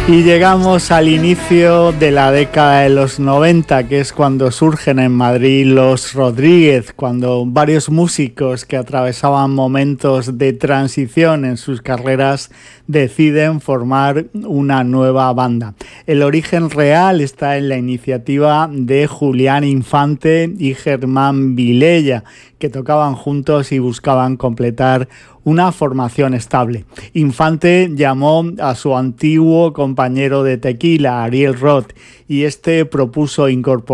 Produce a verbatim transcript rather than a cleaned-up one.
Y llegamos al inicio de la década de los noventa, que es cuando surgen en Madrid los Rodríguez, cuando varios músicos que atravesaban momentos de transición en sus carreras deciden formar una nueva banda. El origen real está en la iniciativa de Julián Infante y Germán Vilella, que tocaban juntos y buscaban completar una formación estable. Infante llamó a su antiguo compañero de Tequila, Ariel Roth, y este propuso incorporar